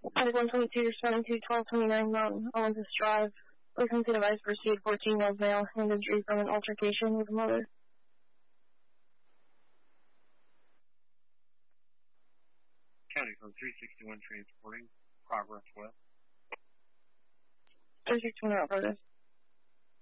At 122, 72, 1229 Mountain, Olympus Drive. Frequency device received 14 years male, hand injury from an altercation with mother. County code 361 transporting. Progress west. 361 out, brother.